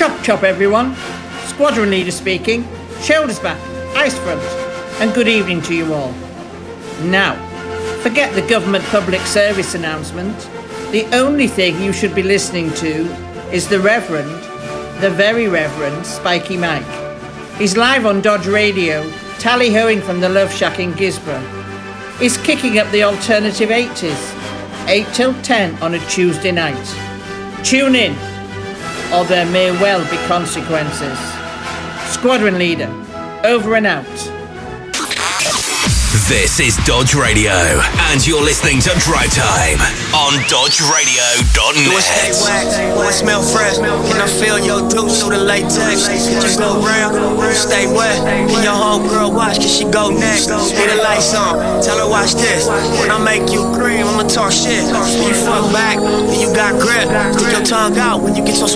Chop chop everyone, Squadron Leader speaking, shoulders back, ice front, and good evening to you all. Now, forget the government public service announcement. The only thing you should be listening to is the very Reverend Spiky Mike. He's live on Dodge Radio, tally-hoing from the Love Shack in Gisborough. He's kicking up the alternative 80s, 8 till 10 on a Tuesday night. Tune in, or there may well be consequences. Squadron Leader, over and out. This is Dodge Radio, and you're listening to Drive Time on DodgeRadio.net. Do it stay wax, do it smell fresh? Can I feel your douche through the latex? Just go round, stay wet. And your homegirl watch, cause she go next. Hit the lights on, tell her watch this. When I make you cream, I'ma talk shit. When you fuck back, then you got grip. Stick your tongue out when you get your